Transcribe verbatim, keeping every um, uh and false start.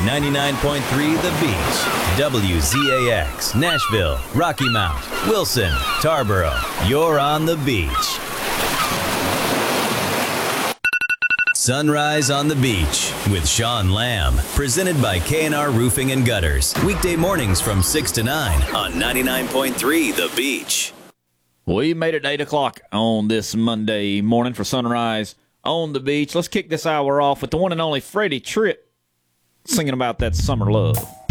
ninety-nine point three The Beach, W Z A X, Nashville, Rocky Mount, Wilson, Tarboro. You're on the beach. Sunrise on the Beach with Sean Lamb, presented by K and R Roofing and Gutters. Weekday mornings from six to nine on ninety-nine point three The Beach. We made it eight o'clock on this Monday morning for Sunrise on the Beach. Let's kick this hour off with the one and only Freddie Tripp singing about that summer love.